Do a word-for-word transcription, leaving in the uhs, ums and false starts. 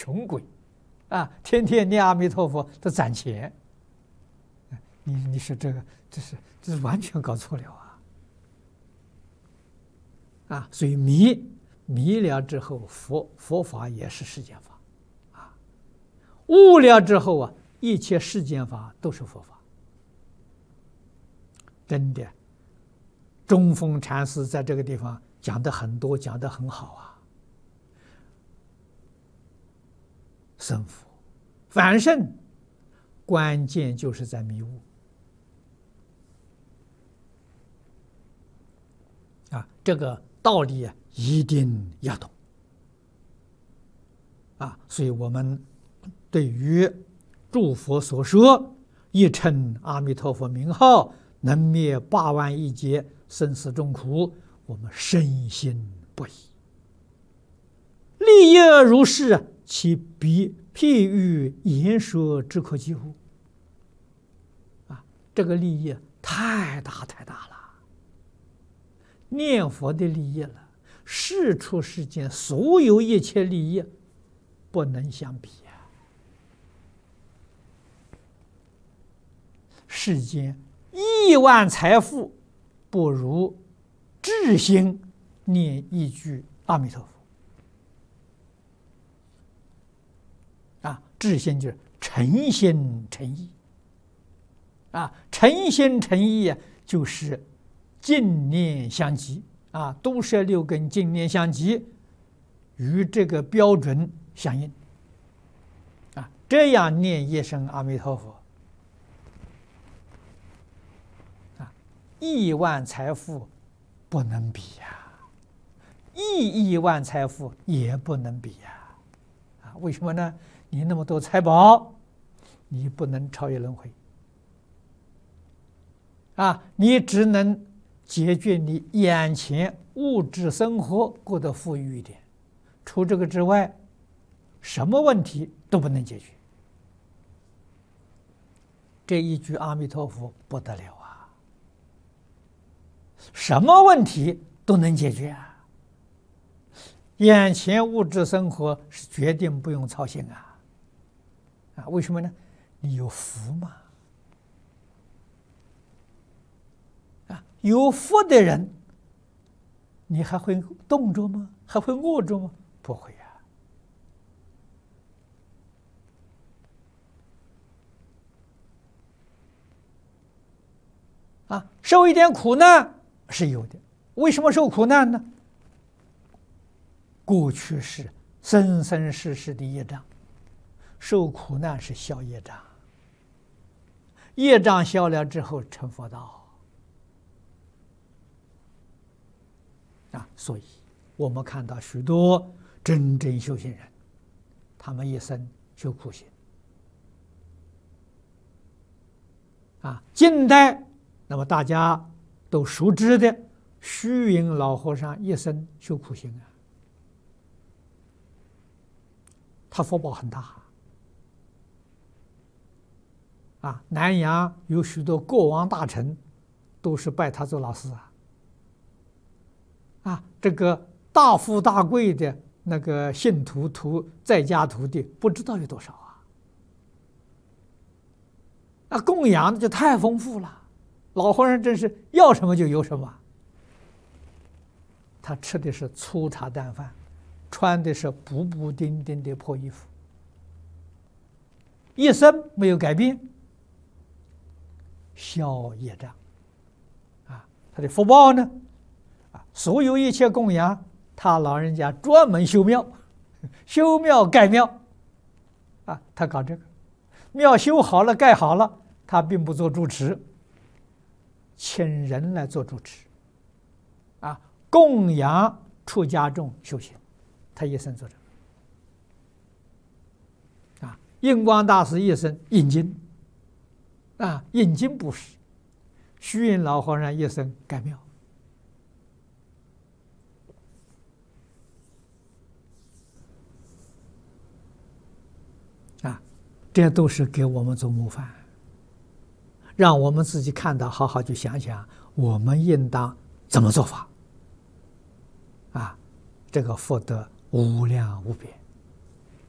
穷鬼，啊，天天念阿弥陀佛都攒钱。你你说这个，这是这是完全搞错了啊！啊，所以迷迷了之后，佛佛法也是世间法，啊，悟了之后啊，一切世间法都是佛法。真的，中峰禅师在这个地方讲的很多，讲的很好啊。生佛反胜，关键就是在迷悟啊，这个道理啊一定要懂啊。所以我们对于诸佛所说一称阿弥陀佛名号能灭八万亿劫生死众苦，我们深信不疑。立业如是，其比譬喻言说之可及乎？啊，这个利益太大太大了，念佛的利益了，世出世间所有一切利益不能相比呀、啊。世间亿万财富不如至心念一句阿弥陀佛。啊，至心就是诚心诚意，啊，诚心诚意啊，就是净念相继啊，都摄六根净念相继，与这个标准相应，啊，这样念一声阿弥陀佛，啊，亿万财富不能比呀、啊，亿亿万财富也不能比呀、啊，啊，为什么呢？你那么多财宝，你不能超越轮回啊！你只能解决你眼前物质生活过得富裕一点，除这个之外，什么问题都不能解决。这一句阿弥陀佛不得了啊！什么问题都能解决啊！眼前物质生活是决定不用操心啊！啊，为什么呢？你有福嘛？啊，有福的人，你还会冻着吗？还会饿着吗？不会呀、啊。啊，受一点苦难是有的。为什么受苦难呢？过去是生生世世的业障。受苦难是消业障，业障消了之后成佛道啊！所以我们看到许多真正修行人，他们一生修苦行啊。近代那么大家都熟知的虚云老和尚一生修苦行啊，他福报很大。啊，南洋有许多国王大臣，都是拜他做老师啊。啊，这个大富大贵的那个信徒徒在家徒弟，不知道有多少啊。啊，供养的就太丰富了，老和尚真是要什么就有什么。他吃的是粗茶淡饭，穿的是补补丁丁的破衣服，一生没有改变。消业障，啊，他的福报呢？啊，所有一切供养，他老人家专门修庙，修庙盖庙，啊，他搞这个，庙修好了盖好了，他并不做主持，请人来做主持，啊，供养出家众修行，他一生做这个，啊，印光大师一生印经。啊，印经布施，虚云老和尚一生盖庙，啊，这都是给我们做模范，让我们自己看到，好好去想想，我们应当怎么做法，啊，这个福德无量无边。